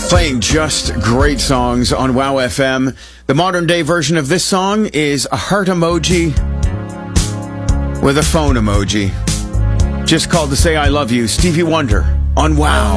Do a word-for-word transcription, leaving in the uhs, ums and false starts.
Playing just great songs on Wow F M. The modern day version of this song is a heart emoji with a phone emoji. Just called to say I love you. Stevie Wonder on Wow.